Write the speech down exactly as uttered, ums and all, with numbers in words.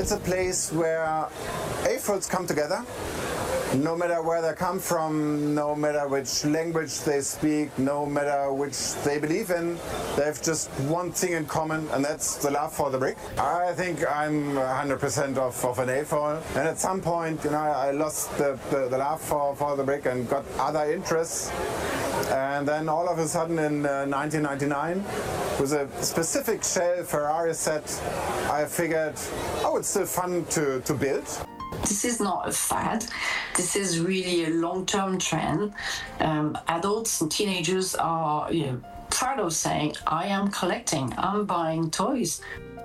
It's a place where eight-year-olds come together, no matter where they come from, no matter which language they speak, no matter which they believe in. They have just one thing in common, and that's the love for the brick. I think I'm one hundred percent of, of an eight-year-old, and at some point, you know, I lost the, the, the love for, for the brick and got other interests. And then all of a sudden in uh, nineteen ninety-nine, with a specific shell Ferrari set, I figured, oh, it's still fun to, to build. This is not a fad. This is really a long-term trend. Um, adults and teenagers are, you know, proud of saying, I am collecting, I'm buying toys.